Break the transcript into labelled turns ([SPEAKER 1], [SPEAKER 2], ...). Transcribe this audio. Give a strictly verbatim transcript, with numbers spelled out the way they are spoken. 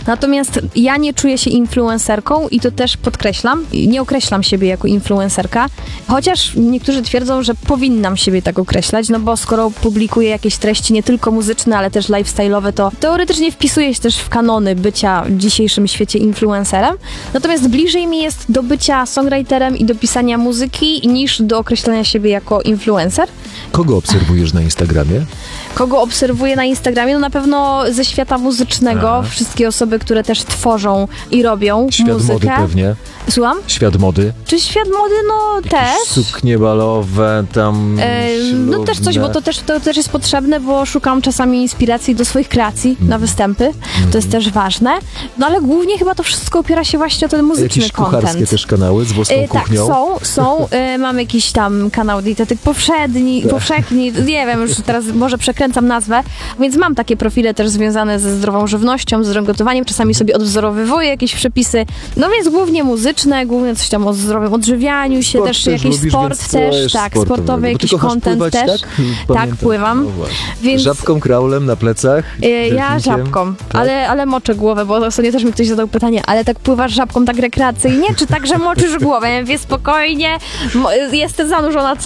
[SPEAKER 1] Natomiast ja nie czuję się influencerką i to też podkreślam. Nie określam siebie jako influencerka, chociaż niektórzy twierdzą, że powinnam siebie tak określać, no bo skoro publikuję jakieś treści nie tylko muzyczne, ale też lifestyle'owe, to teoretycznie wpisuję się też w kanony bycia w dzisiejszym świecie influencerem. Natomiast bliżej mi jest do bycia songwriterem i do pisania muzyki niż do określenia siebie jako influencer.
[SPEAKER 2] Kogo obserwujesz na Instagramie?
[SPEAKER 1] Kogo obserwuję na Instagramie? No na pewno ze świata muzycznego.
[SPEAKER 2] Aha.
[SPEAKER 1] Wszystkie osoby, które też tworzą i robią
[SPEAKER 2] Świat
[SPEAKER 1] muzykę.
[SPEAKER 2] mody pewnie.
[SPEAKER 1] Słucham?
[SPEAKER 2] Świat mody.
[SPEAKER 1] Czy świat mody? No też.
[SPEAKER 2] Suknie balowe, tam
[SPEAKER 1] E, no też coś, bo to też, to też jest potrzebne, bo szukam czasami inspiracji do swoich kreacji
[SPEAKER 2] Mm.
[SPEAKER 1] na występy.
[SPEAKER 2] Mm.
[SPEAKER 1] To jest też ważne. No ale głównie chyba to wszystko opiera się właśnie o ten muzyczny
[SPEAKER 2] Jakieś kucharskie
[SPEAKER 1] content.
[SPEAKER 2] też kanały z włoską
[SPEAKER 1] E, tak,
[SPEAKER 2] kuchnią?
[SPEAKER 1] są, są. E, mam jakiś tam kanał dietetyk powszedni,
[SPEAKER 2] Tak.
[SPEAKER 1] powszechni, nie wiem, już teraz może przekręcam nazwę, więc mam takie profile też związane ze zdrową żywnością, z zdrowym gotowaniem, czasami sobie odwzorowywuję jakieś przepisy, no więc głównie muzyczne, głównie coś tam o zdrowym odżywianiu się,
[SPEAKER 2] Sport
[SPEAKER 1] też,
[SPEAKER 2] też
[SPEAKER 1] jakiś
[SPEAKER 2] lubisz,
[SPEAKER 1] sport
[SPEAKER 2] więc
[SPEAKER 1] też,
[SPEAKER 2] też
[SPEAKER 1] tak,
[SPEAKER 2] sportowy.
[SPEAKER 1] sportowy
[SPEAKER 2] Bo ty
[SPEAKER 1] jakiś
[SPEAKER 2] kochasz
[SPEAKER 1] content
[SPEAKER 2] pływać,
[SPEAKER 1] też.
[SPEAKER 2] tak?
[SPEAKER 1] Tak,
[SPEAKER 2] Pamiętam.
[SPEAKER 1] pływam.
[SPEAKER 2] No właśnie.
[SPEAKER 1] Więc-
[SPEAKER 2] Żabką, kraulem na plecach?
[SPEAKER 1] E, Ja
[SPEAKER 2] delfinkiem?
[SPEAKER 1] żabką,
[SPEAKER 2] Tak?
[SPEAKER 1] ale, ale moczę głowę, bo ostatnio też mi ktoś zadał pytanie, ale tak pływasz żabką tak rekreacyjnie, czy tak, że moczysz głowę? Ja mówię, spokojnie, mo- jestem zanurzona